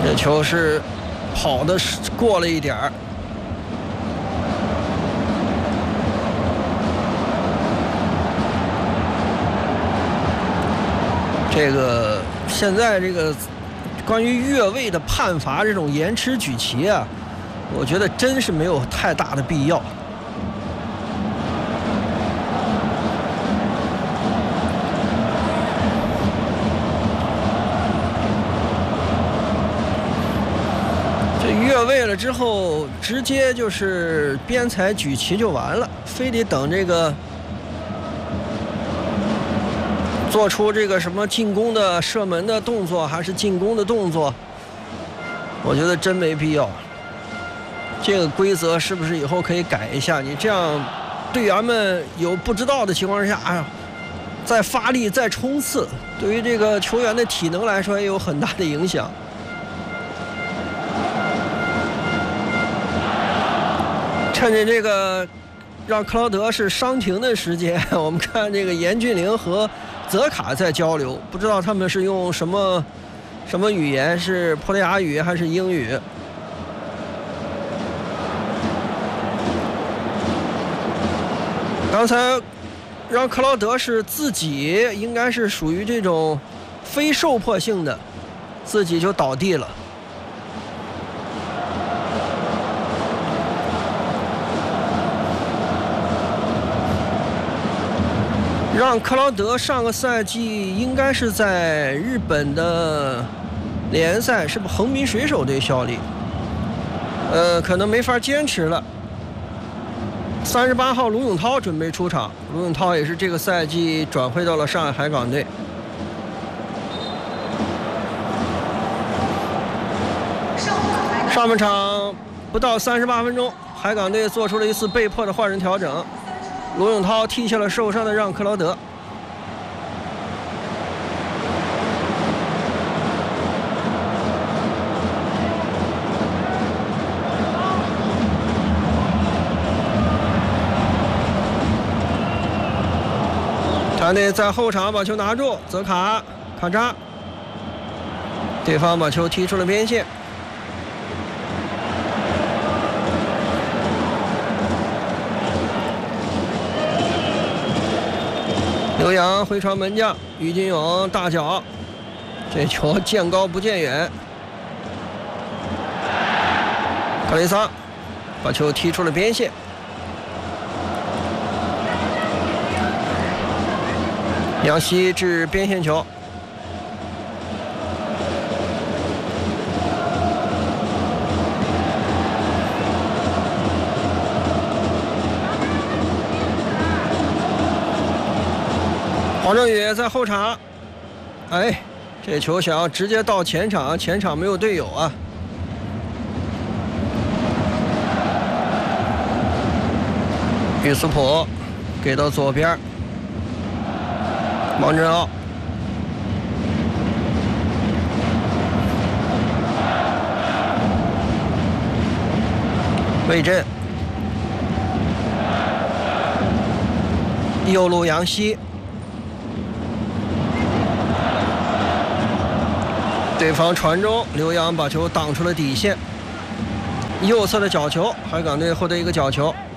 这球是跑的过了一点儿。这个现在这个关于越位的判罚这种延迟举旗啊，我觉得真是没有太大的必要。这越位了之后，直接就是边裁举旗就完了，非得等这个做出这个什么进攻的射门的动作还是进攻的动作，我觉得真没必要。这个规则是不是以后可以改一下？你这样队员们有不知道的情况下，哎呀，再发力再冲刺，对于这个球员的体能来说也有很大的影响。趁着这个让克劳德是伤停的时间，我们看这个严俊凌和泽卡在交流，不知道他们是用什么语言，是葡萄牙语还是英语？刚才让克劳德是自己应该是属于这种非受迫性的，自己就倒地了。让克劳德上个赛季应该是在日本的联赛，是不横滨水手队效力，可能没法坚持了。38号卢永涛准备出场，卢永涛也是这个赛季转会到了上海海港队。上半场不到38分钟，海港队做出了一次被迫的换人调整。卢永涛替下了受伤的让克劳德。团队在后场把球拿住，泽卡卡扎，对方把球踢出了边线。刘洋回传门将于金勇大脚，这球见高不见远。卡雷萨把球踢出了边线。杨希至边线球，黄正宇在后场，哎，这球想要直接到前场，前场没有队友啊。于斯普给到左边，王振傲，魏震，右路杨希，对方传中，刘洋把球挡出了底线。右侧的角球，海港队获得一个角球。